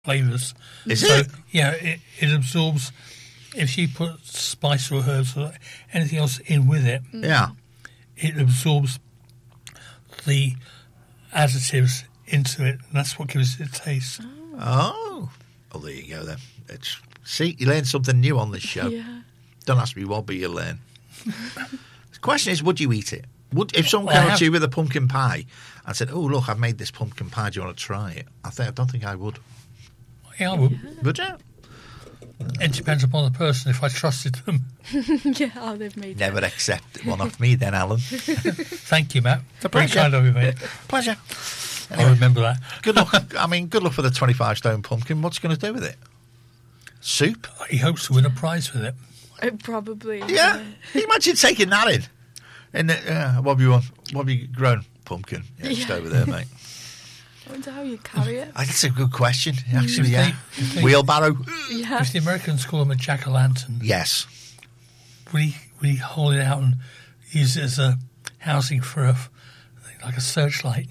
flavours. Is it? Yeah, it absorbs. If she puts spice or herbs or anything else in with it, it absorbs the additives into it, and that's what gives it a taste. Oh, there you go then. See, you learn something new on this show. Yeah. Don't ask me what, but you learn. The question is, would you eat it? If someone came up to you with a pumpkin pie and said, "Oh, look, I've made this pumpkin pie. Do you want to try it?" I don't think I would. Yeah, I would. Would you? It depends upon the person. If I trusted them. Yeah, how they've made Never accept one off me, then, Alan. Thank you, Matt. A Very pleasure. kind of you, mate. Pleasure. I'll remember that. Good luck. I mean, good luck for the 25-stone pumpkin. What's going to do with it? Soup? He hopes to win a prize with it. Probably. Yeah. Can you imagine taking that in? What have you grown? Pumpkin. Yeah, just over there, mate. I wonder how you carry it. That's a good question, actually, If they- Wheelbarrow? Yeah. If the Americans call him a jack-o'-lantern, Yes. we hold it out and use it as a housing for like a searchlight.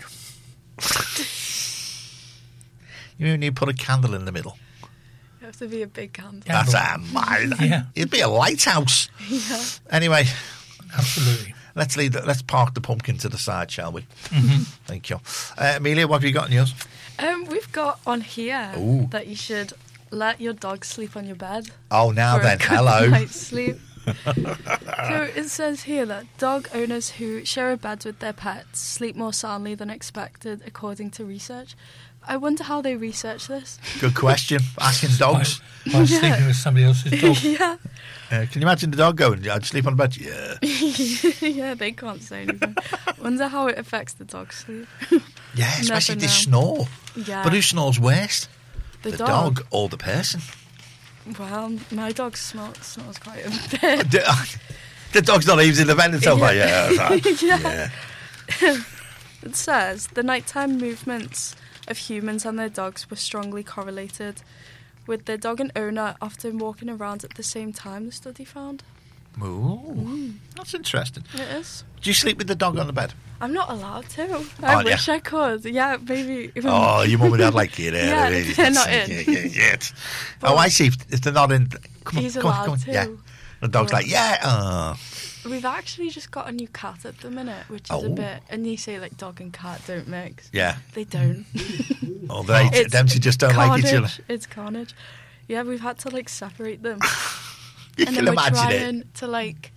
You mean you put a candle in the middle? You have to be a big candle. Yeah. That's mine. Yeah. It'd be a lighthouse. Yeah. Anyway, Absolutely. let's park the pumpkin to the side, shall we? Mm-hmm. Thank you. Amelia, what have you got in yours? We've got on here Ooh. that you should let your dog sleep on your bed. Oh, now for a then, good hello. night's sleep. So it says here that dog owners who share a bed with their pets sleep more soundly than expected, according to research. I wonder how they research this. Good question. Asking dogs. By sleeping with somebody else's dog. Yeah. Can you imagine the dog going, "I'd sleep on the bed"? Yeah. Yeah, they can't say anything. Wonder how it affects the dog's sleep. Yeah, especially if they know. snore. Yeah. But who snores worst? The dog or the person? Well, my dog snores quite a bit. The dog's not even in the bed until like, yeah. It says the nighttime movements of humans and their dogs were strongly correlated, with the dog and owner often walking around at the same time, the study found. Ooh, that's interesting. It is. Do you sleep with the dog on the bed? I'm not allowed to. I wish I could. Yeah, maybe. Oh, your mum and dad like it. Yeah, they're not in. Oh, I see. If they're not in, come on, He's come on, come on. allowed to. Yeah. The dog's like, yeah. We've actually just got a new cat at the minute, which is a bit. And you say like dog and cat don't mix. Yeah. They don't. Oh, them two just don't like each other. It's carnage. Yeah, we've had to like separate them. You And can then we're imagine trying it. to like,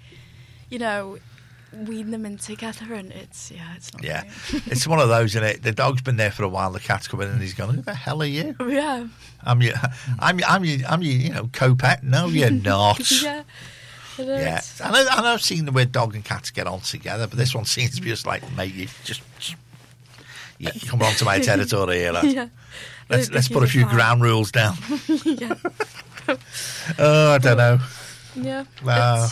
wean them in together, and it's not. Yeah, great. it's one of those, isn't it? The dog's been there for a while. The cat's come in and he's gone, "Who the hell are you? Yeah. I'm your co-pet. No, you're not." Yeah. It Yeah, is. I know I've seen the way dog and cats get on together, but this one seems to be just like, mate, you come onto my territory here, lad. Yeah. Let's put a few ground rules down. Yeah. Oh, I don't know. Yeah. Uh,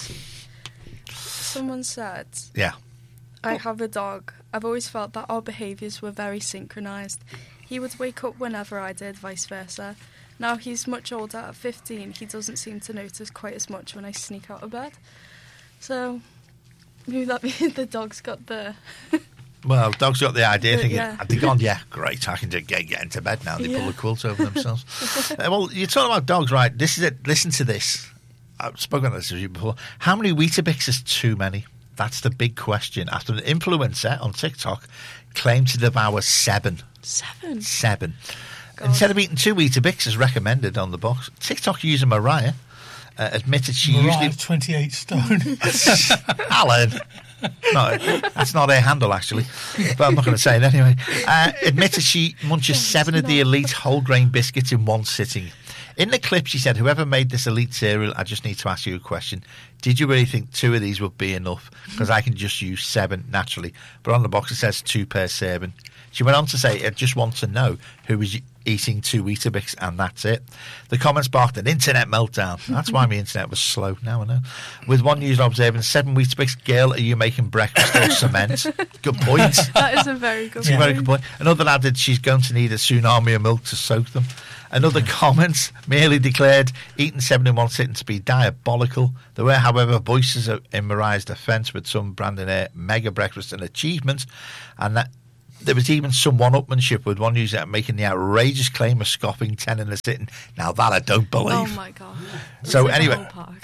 Someone said, Yeah. I have a dog. I've always felt that our behaviours were very synchronised. He would wake up whenever I did, vice versa. Now he's much older, at 15, he doesn't seem to notice quite as much when I sneak out of bed. So, maybe that means the dog's got the... Well, dogs got the idea, thinking, Yeah. they've gone, yeah, great, I can just get into bed now. They pull the quilt over themselves. Well, you're talking about dogs, right? This is it. Listen to this. I've spoken about this with you before. How many Weetabix is too many? That's the big question. After an influencer on TikTok claimed to devour 7. 7? 7. God. Instead of eating 2 Weetabix as recommended on the box, TikTok user Mariah admitted she Mariah, usually... 28 stone. Alan. No, that's not her handle, actually. But I'm not going to say it anyway. Admitted she munches 7 of the elite whole grain biscuits in one sitting. In the clip, she said, "Whoever made this elite cereal, I just need to ask you a question. Did you really think 2 of these would be enough? Because I can just use 7 naturally." But on the box, it says 2 per serving. She went on to say, "I just want to know who was eating 2 Weetabix, and that's it." The comments sparked an internet meltdown. That's why my internet was slow. Now I know. With one user observing, 7 Weetabix, girl, are you making breakfast or cement? Good point. That is a very good It's a very good point. Another added she's going to need a tsunami of milk to soak them. Another comment merely declared eating 7 in one sitting to be diabolical. There were, however, voices in Mariah's defence, with some branding her mega breakfast an achievement, and that There was even some one-upmanship with one user making the outrageous claim of scoffing 10 in a sitting. Now that I don't believe. Oh my god. So It's like anyway, a whole park.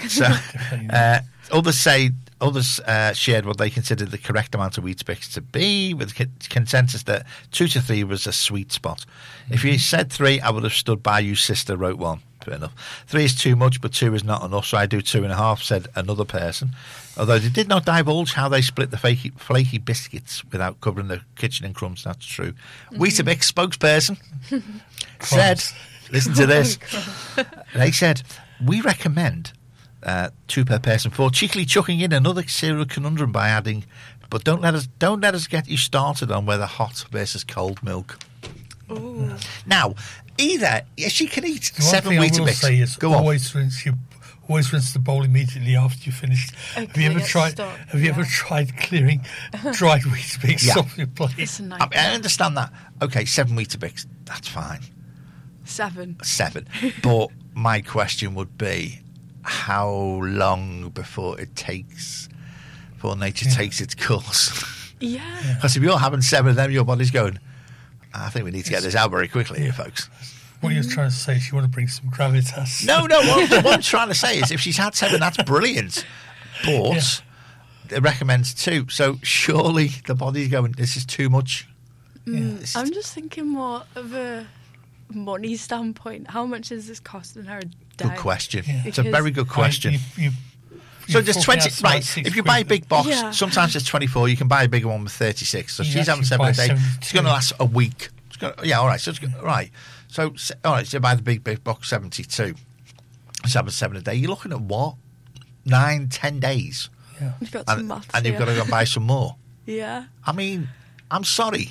so others shared what they considered the correct amount of Weetabix to be, with consensus that 2 to 3 was a sweet spot. If you said 3, I would have stood by you, sister, wrote one. Fair enough. 3 is too much, but 2 is not enough, so I do 2.5, said another person. Although they did not divulge how they split the flaky biscuits without covering the kitchen in crumbs. That's true. Weetabix spokesperson said, listen to this. They said, we recommend 2 per person for cheekily chucking in another cereal conundrum by adding, but don't let us get you started on whether hot versus cold milk. Ooh. Now, either she can eat The one 7 thing I will Weetabix. say is Go on. always rinse the bowl immediately after you finish. Have you ever tried? Have you ever tried clearing dried Weetabix off your plate? It's a I nightmare. understand that. Okay, 7 Weetabix, that's fine. 7. 7. But my question would be, how long before nature takes its course? Yeah. Because if you're having 7 of them, your body's going, I think we need to get this out very quickly here, folks. What you're trying to say is you want to bring some gravitas. No, what I'm trying to say is if she's had 7, that's brilliant. But it recommends 2. So surely the body's going, this is too much. I'm just thinking more of a money standpoint. How much is this costing her a day? Good question. Yeah. It's a very good question. So You're there's talking 20, outside right, 6 if you quid. buy a big box, Yeah. sometimes it's 24, you can buy a bigger one with 36. So You she's having actually 7 a buy day. 72. It's going to last a week. All right. So, right. So, all right, so buy the big box, 72. It's having 7 a day. You're looking at what? 9, 10 days. Yeah. You've got some maths And you've here. got to go and buy some more. Yeah. I mean, I'm sorry,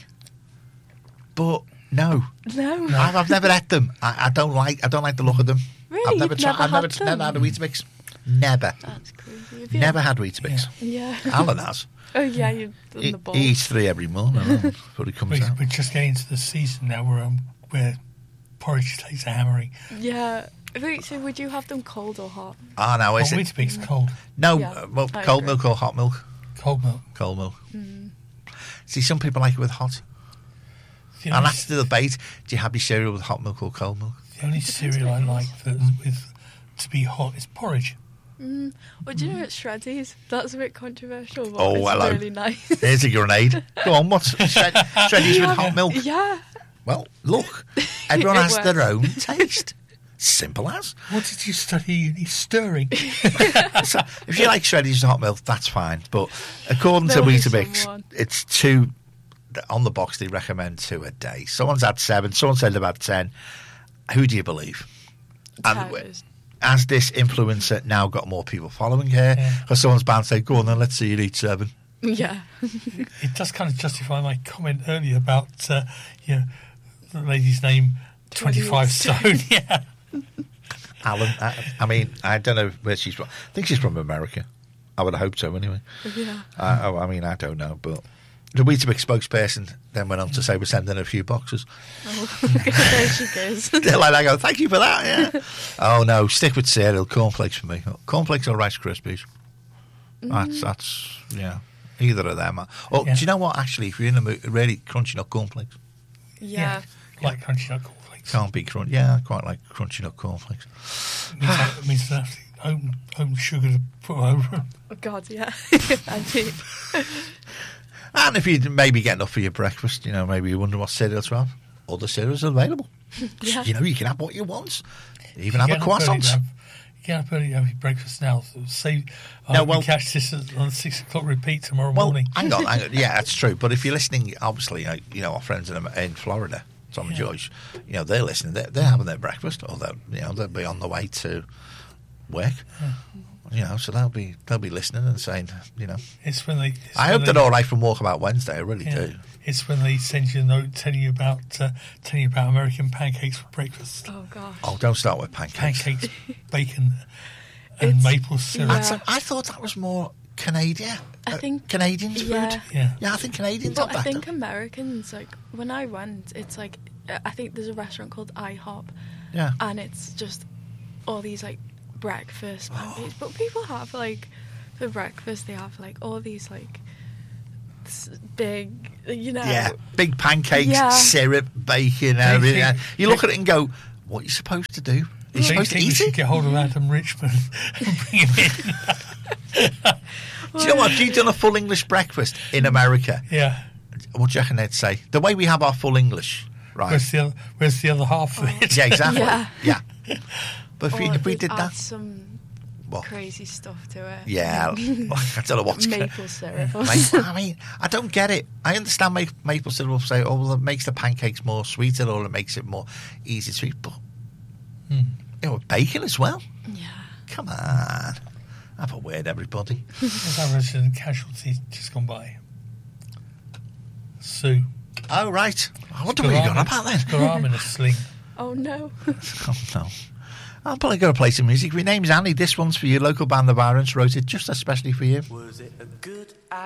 but no. No. I've never had them. I don't like the look of them. Really? I've never You've tried. never I've never had them? had a Weetabix. Never. That's crazy. Have you? Never had Weetabix. Yeah. Alan has. Oh, yeah, you've done He the ball. eats 3 every morning before he comes out. We're just getting into the season now where porridge takes a hammering. Yeah. Wait, so would you have them cold or hot? Now is it? Weetabix cold. No, Yeah, well, I cold agree. milk or hot milk? Cold milk. Cold milk. See, some people like it with hot. The And only, that's the debate. Do you have your cereal with hot milk or cold milk? the only cereal I like that's with to be hot is porridge. Well, do you know it's Shreddies? That's a bit controversial, but Oh, it's hello. really nice. There's a grenade. Go on, what's Shreddies with hot milk? Yeah. Well, look, everyone It has their works. own taste. Simple as. What did you study at uni? Stirring. So if you like Shreddies and hot milk, that's fine. But according to There'll be Weetabix, someone. it's 2. On the box, they recommend 2 a day. Someone's had 7. Someone said about 10. Who do you believe? And Towers. has this influencer now got more people following her? Because someone's bound to say, go on then, let's see you eat 7. Yeah. It does kind of justify my comment earlier about the lady's name, 25 stone. Yeah. Alan, I mean, I don't know where she's from. I think she's from America. I would hope so anyway. Yeah. I mean, I don't know, but the Weetabix spokesperson then went on to say we're sending a few boxes. Oh, there she goes. They're like, I go, thank you for that, yeah. Oh, no, stick with cereal, cornflakes for me. Cornflakes or Rice Krispies. That's yeah, either of them. Oh, Yeah. do you know what, actually, if you're in the mood, really crunchy nut cornflakes. Yeah. Like crunchy nut cornflakes. Can't be crunchy. Yeah, I quite like crunchy nut cornflakes. It means I have to own sugar to put over them. Oh, God, yeah. I do. And if you maybe get enough for your breakfast, maybe you wonder what cereal to have. Other cereals are available. Yeah. You can have what you want. You even have a croissant. You get up early to have your breakfast now. So say, we catch this on 6 o'clock repeat tomorrow morning. Hang on. Yeah, that's true. But if you're listening, obviously, our friends in Florida, Tom and George, they're listening. They're having their breakfast, or they'll be on the way to work. So they'll be listening and saying, It's when they. I hope they're all right from Walkabout Wednesday. I really do. It's when they send you a note telling you about American pancakes for breakfast. Oh, gosh. Oh, don't start with pancakes. Pancakes, bacon, and maple syrup. Yeah. I thought that was more Canadian. I think Canadians yeah. food. Yeah. Yeah, I think Canadians But have I that. think Americans, like, when I went, it's like, I think there's a restaurant called IHOP. Yeah. And it's just all these, like, breakfast pancakes. But people have, like, for breakfast, they have, like, all these, like, big, Yeah, big pancakes, syrup, bacon, everything. You look at it and go, what are you supposed to do? You're supposed to eat it? should get hold of Adam Richman and bring him in. Do you know what? If you'd done a full English breakfast in America, what do you reckon they'd say? The way we have our full English, right? Where's the other half of it? Yeah, exactly. Yeah. But if we did that... some crazy stuff to it. Yeah. I don't know what's... Maple syrup. I mean, I don't get it. I understand maple syrup will say, oh, well, it makes the pancakes more sweeter or it makes it more easy to eat. But, bacon as well? Yeah. Come on. Have a word, everybody. There's our resident casualty just gone by. Sue. Oh, right. I wonder what you got about then. Got her arm in a sling. Oh, no. Oh, no. I'm probably going to play some music. My name's Annie. This one's for you. Local band The Barons wrote it just especially for you. Was it a good